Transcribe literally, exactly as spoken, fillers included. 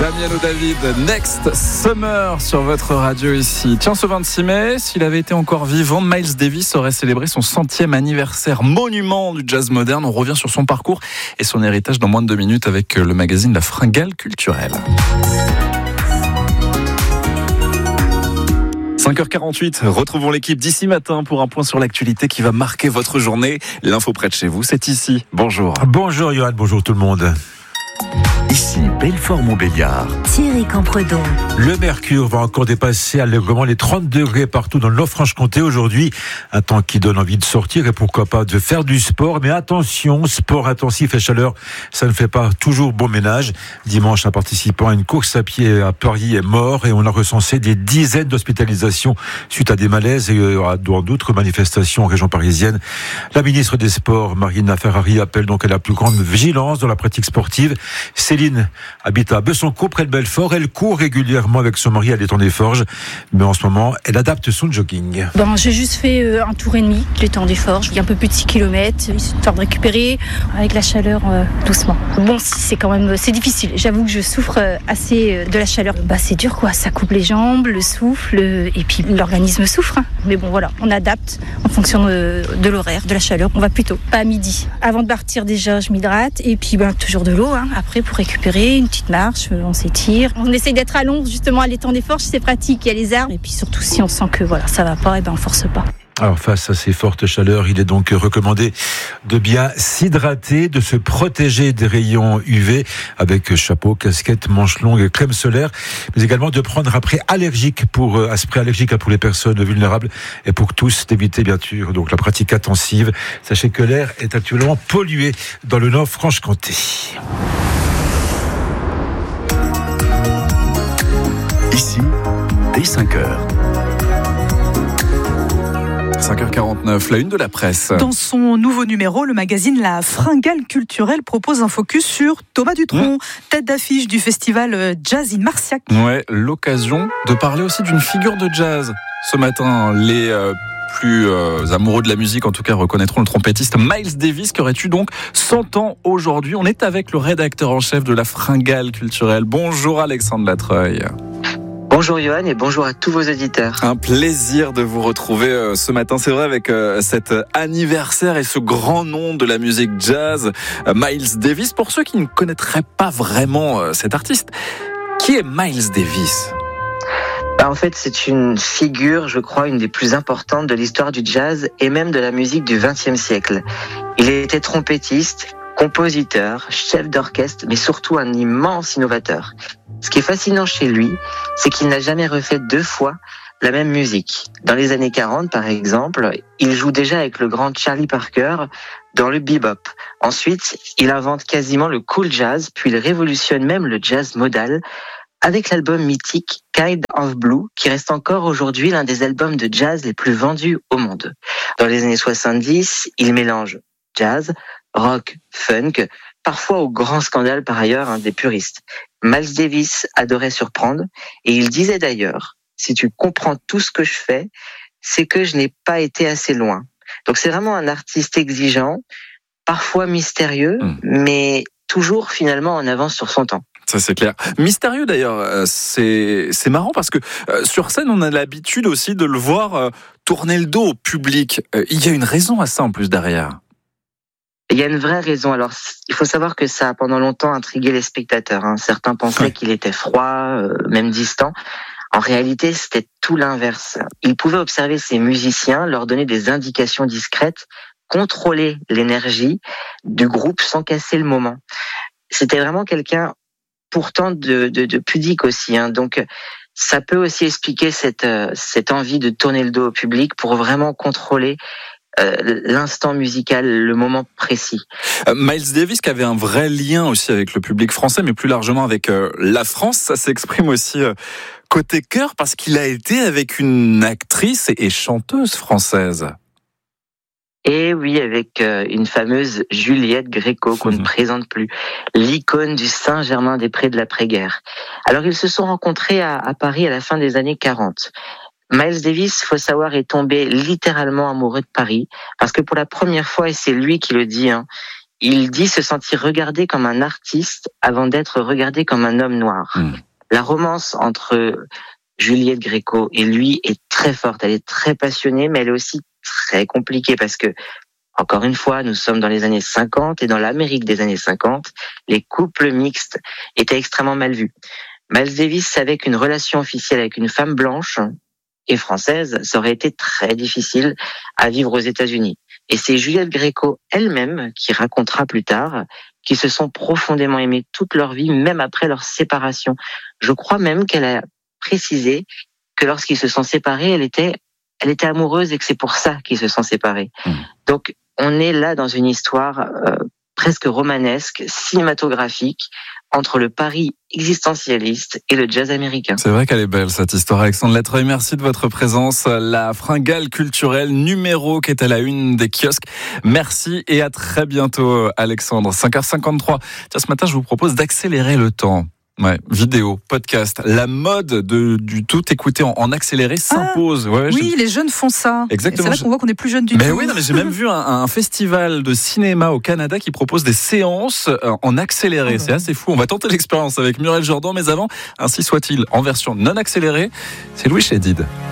Damien David, Next Summer sur votre radio ici. Tiens, ce vingt-six mai, s'il avait été encore vivant, Miles Davis aurait célébré son centième anniversaire, monument du jazz moderne. On revient sur son parcours et son héritage dans moins de deux minutes avec le magazine La Fringale Culturelle. cinq heures quarante-huit, retrouvons l'équipe d'ici matin pour un point sur l'actualité qui va marquer votre journée. L'info près de chez vous, c'est ici. Bonjour. Bonjour Johan, bonjour tout le monde. Ici, Belfort-Montbéliard. Thierry Campredon. Le mercure va encore dépasser allègrement les trente degrés partout dans le Nord-Franche-Comté aujourd'hui. Un temps qui donne envie de sortir et pourquoi pas de faire du sport. Mais attention, sport intensif et chaleur, ça ne fait pas toujours bon ménage. Dimanche, un participant à une course à pied à Paris est mort et on a recensé des dizaines d'hospitalisations suite à des malaises et à d'autres manifestations en région parisienne. La ministre des Sports, Marina Ferrari, appelle donc à la plus grande vigilance dans la pratique sportive. Céline habite à Besançon, près de Belfort. Elle court régulièrement avec son mari à l'étang des Forges. Mais en ce moment, elle adapte son jogging. Bon, j'ai juste fait euh, un tour et demi, l'étang des Forges. Il y a un peu plus de six kilomètres, histoire de récupérer avec la chaleur euh, doucement. Bon, c'est quand même c'est difficile. J'avoue que je souffre euh, assez euh, de la chaleur. Bah, c'est dur, quoi. Ça coupe les jambes, le souffle, euh, et puis l'organisme souffre. Hein. Mais bon, voilà, on adapte en fonction de, de l'horaire, de la chaleur. On va plutôt pas à midi. Avant de partir, déjà, je m'hydrate. Et puis, ben, toujours de l'eau, hein, après, pour récupérer, une petite marche, on s'étire. On essaye d'être à l'ombre, justement, à l'étang des Forges, c'est pratique, il y a les arbres. Et puis surtout, si on sent que voilà, ça va pas, et ben on force pas. Alors face à ces fortes chaleurs, il est donc recommandé de bien s'hydrater, de se protéger des rayons U V avec chapeau, casquette, manches longues, crème solaire, mais également de prendre un spray allergique pour un spray allergique pour les personnes vulnérables et pour tous d'éviter bien sûr donc la pratique intensive. Sachez que l'air est actuellement pollué dans le Nord-Franche-Comté. Ici, dès cinq heures. cinq heures quarante-neuf, la une de la presse. Dans son nouveau numéro, le magazine La Fringale Culturelle propose un focus sur Thomas Dutronc, mmh. tête d'affiche du festival Jazz in Marciac. Ouais, l'occasion de parler aussi d'une figure de jazz. Ce matin, les euh, plus euh, amoureux de la musique, en tout cas, reconnaîtront le trompettiste Miles Davis, qui aurait eu donc cent ans aujourd'hui. On est avec le rédacteur en chef de La Fringale Culturelle. Bonjour Alexandre Latreuil. Bonjour Johan et bonjour à tous vos auditeurs. Un plaisir de vous retrouver euh, ce matin, c'est vrai, avec euh, cet anniversaire et ce grand nom de la musique jazz, euh, Miles Davis. Pour ceux qui ne connaîtraient pas vraiment euh, cet artiste, qui est Miles Davis ? Bah, en fait, c'est une figure, je crois, une des plus importantes de l'histoire du jazz et même de la musique du vingtième siècle. Il était trompettiste, compositeur, chef d'orchestre, mais surtout un immense innovateur. Ce qui est fascinant chez lui, c'est qu'il n'a jamais refait deux fois la même musique. Dans les années quarante, par exemple, il joue déjà avec le grand Charlie Parker dans le bebop. Ensuite, il invente quasiment le cool jazz, puis il révolutionne même le jazz modal avec l'album mythique Kind of Blue, qui reste encore aujourd'hui l'un des albums de jazz les plus vendus au monde. Dans les années soixante-dix, il mélange jazz, rock, funk, parfois au grand scandale par ailleurs hein, des puristes. Miles Davis adorait surprendre et il disait d'ailleurs, si tu comprends tout ce que je fais, c'est que je n'ai pas été assez loin. Donc c'est vraiment un artiste exigeant, parfois mystérieux, mmh. mais toujours finalement en avance sur son temps. Ça c'est clair. Mystérieux d'ailleurs, c'est c'est marrant parce que euh, sur scène on a l'habitude aussi de le voir euh, tourner le dos au public. Euh, il y a une raison à ça en plus derrière. Il y a une vraie raison. Alors, il faut savoir que ça a pendant longtemps intrigué les spectateurs. Hein. Certains pensaient ouais. qu'il était froid, euh, même distant. En réalité, c'était tout l'inverse. Il pouvait observer ses musiciens, leur donner des indications discrètes, contrôler l'énergie du groupe sans casser le moment. C'était vraiment quelqu'un, pourtant, de, de, de pudique aussi. Hein. Donc, ça peut aussi expliquer cette, euh, cette envie de tourner le dos au public pour vraiment contrôler Euh, l'instant musical, le moment précis. Euh, Miles Davis qui avait un vrai lien aussi avec le public français, mais plus largement avec euh, la France, ça s'exprime aussi euh, côté cœur parce qu'il a été avec une actrice et, et chanteuse française. Et oui, avec euh, une fameuse Juliette Gréco qu'on mmh. ne présente plus, l'icône du Saint-Germain-des-Prés de l'après-guerre. Alors ils se sont rencontrés à, à Paris à la fin des années quarante. Miles Davis, faut savoir, est tombé littéralement amoureux de Paris, parce que pour la première fois, et c'est lui qui le dit, hein, Il dit se sentir regardé comme un artiste avant d'être regardé comme un homme noir. Mmh. La romance entre Juliette Gréco et lui est très forte, elle est très passionnée, mais elle est aussi très compliquée parce que, encore une fois, nous sommes dans les années cinquante et dans l'Amérique des années cinquante, les couples mixtes étaient extrêmement mal vus. Miles Davis savait qu'une relation officielle avec une femme blanche et française, ça aurait été très difficile à vivre aux États-Unis. Et c'est Juliette Gréco elle-même qui racontera plus tard qu'ils se sont profondément aimés toute leur vie, même après leur séparation. Je crois même qu'elle a précisé que lorsqu'ils se sont séparés, elle était, elle était amoureuse et que c'est pour ça qu'ils se sont séparés. Mmh. Donc, on est là dans une histoire euh, presque romanesque, cinématographique, entre le Paris existentialiste et le jazz américain. C'est vrai qu'elle est belle, cette histoire. Alexandre Lettreuil, merci de votre présence. La fringale culturelle numéro qui est à la une des kiosques. Merci et à très bientôt, Alexandre. cinq heures cinquante-trois. Tiens, ce matin, je vous propose d'accélérer le temps. Ouais, vidéo, podcast, la mode de, du tout écouter en, en accéléré s'impose. Ah, ouais, oui, je... les jeunes font ça. Exactement. Et c'est là qu'on voit qu'on est plus jeune du mais tout. Oui, non, mais j'ai même vu un, un festival de cinéma au Canada qui propose des séances en accéléré. Oh, c'est ouais. assez fou. On va tenter l'expérience avec Muriel Jordan, mais avant, ainsi soit-il, en version non accélérée, c'est Louis Chédid.